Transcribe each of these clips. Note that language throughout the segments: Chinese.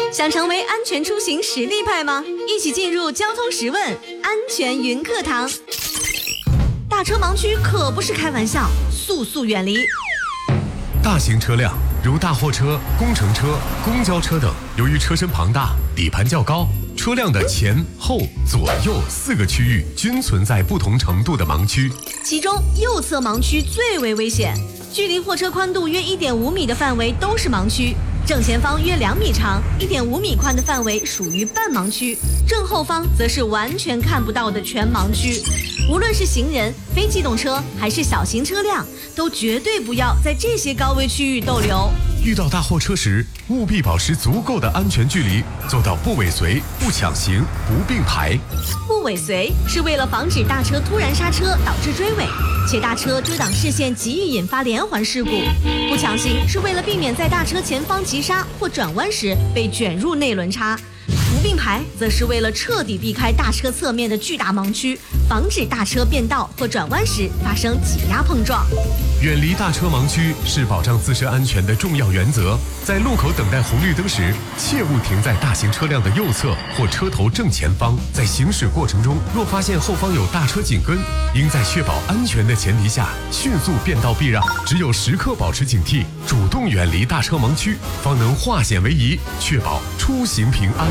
想成为安全出行实力派吗？一起进入交通十问安全云课堂。大车盲区可不是开玩笑，速速远离。 大型车辆如大货车、工程车、公交车等，由于车身庞大、底盘较高，车辆的前后左右4个区域均存在不同程度的盲区， 其中右侧盲区最为危险，距离货车宽度约1.5米的范围都是盲区，正前方约2米长、1.5米宽的范围属于半盲区，正后方则是完全看不到的全盲区。无论是行人、非机动车还是小型车辆，都绝对不要在这些高危区域逗留。 遇到大货车时，务必保持足够的安全距离，做到不尾随、不抢行、不并排。 不尾随是为了防止大车突然刹车导致追尾，且大车遮挡视线极易引发连环事故。不抢行是为了避免在大车前方急刹或转弯时被卷入内轮差。不并排则是为了彻底避开大车侧面的巨大盲区，防止大车变道或转弯时发生挤压碰撞。 远离大车盲区是保障自身安全的重要原则。在路口等待红绿灯时，切勿停在大型车辆的右侧或车头正前方。在行驶过程中，若发现后方有大车紧跟，应在确保安全的前提下，迅速变道避让。只有时刻保持警惕，主动远离大车盲区，方能化险为夷，确保出行平安。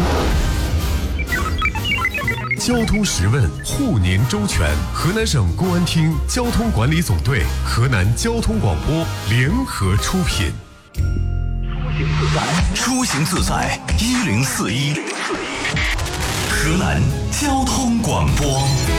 交通十问护您周全，河南省公安厅交通管理总队、河南交通广播联合出品。 出行自在1041，河南交通广播。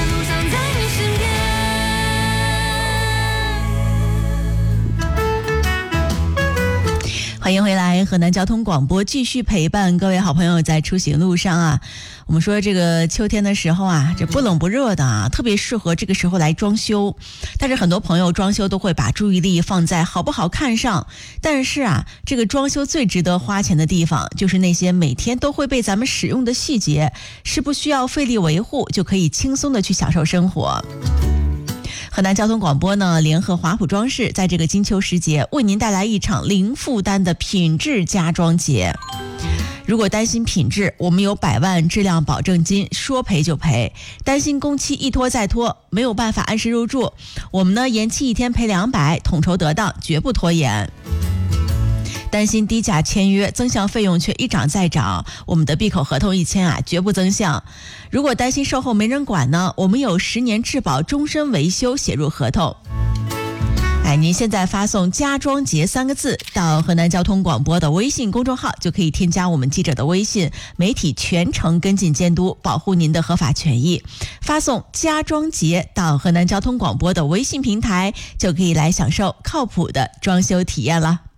欢迎回来，河南交通广播继续陪伴各位好朋友在出行路上啊。我们说这个秋天的时候啊，这不冷不热的啊，特别适合这个时候来装修。但是很多朋友装修都会把注意力放在好不好看上，但是啊，这个装修最值得花钱的地方就是那些每天都会被咱们使用的细节，是不需要费力维护就可以轻松的去享受生活。河南交通广播呢，联合华普装饰在这个金秋时节为您带来一场零负担的品质家装节。如果担心品质，我们有100万质量保证金，说赔就赔。担心工期一拖再拖，没有办法按时入住，我们呢延期1天赔200，统筹得当，绝不拖延。担心低价签约，增项费用却一涨再涨，我们的闭口合同一签啊，绝不增项。如果担心售后没人管呢，我们有10年质保终身维修写入合同。您现在发送家装节3个字到河南交通广播的微信公众号，就可以添加我们记者的微信，媒体全程跟进监督，保护您的合法权益。发送家装节到河南交通广播的微信平台，就可以来享受靠谱的装修体验了。